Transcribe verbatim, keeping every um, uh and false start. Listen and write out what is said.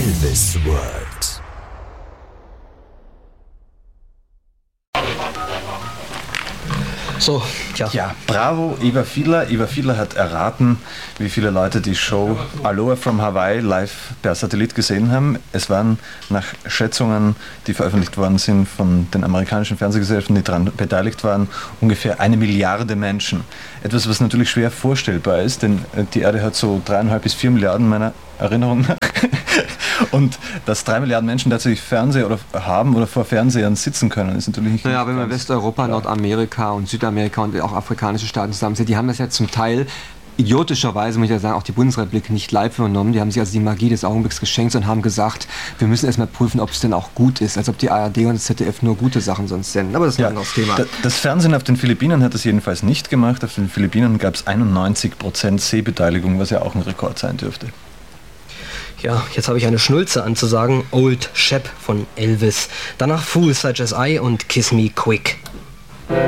Elvis World. So, tja. Ja, bravo, Eva Fiedler. Eva Fiedler hat erraten, wie viele Leute die Show Aloha from Hawaii live per Satellit gesehen haben. Es waren nach Schätzungen, die veröffentlicht worden sind von den amerikanischen Fernsehgesellschaften, die daran beteiligt waren, ungefähr eine Milliarde Menschen. Etwas, was natürlich schwer vorstellbar ist, denn die Erde hat so dreieinhalb bis vier Milliarden meiner Erinnerung nach. Und dass drei Milliarden Menschen tatsächlich Fernseher oder haben oder vor Fernsehern sitzen können, ist natürlich nicht. Naja, wenn man Westeuropa, klar. Nordamerika und Südamerika und auch afrikanische Staaten zusammenzählt, die haben das ja zum Teil idiotischerweise, muss ich ja sagen, auch die Bundesrepublik nicht live übernommen. Die haben sich also die Magie des Augenblicks geschenkt und haben gesagt, wir müssen erstmal prüfen, ob es denn auch gut ist. Als ob die A R D und das Z D F nur gute Sachen sonst senden. Aber das ist ein ja, anderes Thema. Das Fernsehen auf den Philippinen hat das jedenfalls nicht gemacht. Auf den Philippinen gab es einundneunzig Prozent Sehbeteiligung, was ja auch ein Rekord sein dürfte. Ja, jetzt habe ich eine Schnulze anzusagen. Old Shep von Elvis. Danach Fools Such As I und Kiss Me Quick.